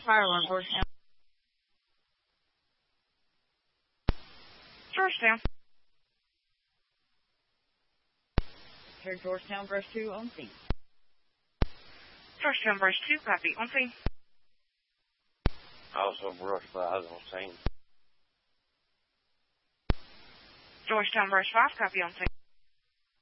fire alarm, Georgetown. Georgetown. Here, Georgetown, brush 2 on scene. Georgetown, brush 2, copy, on scene. Also, brush 5 on scene. Georgetown, brush 5, copy, on scene.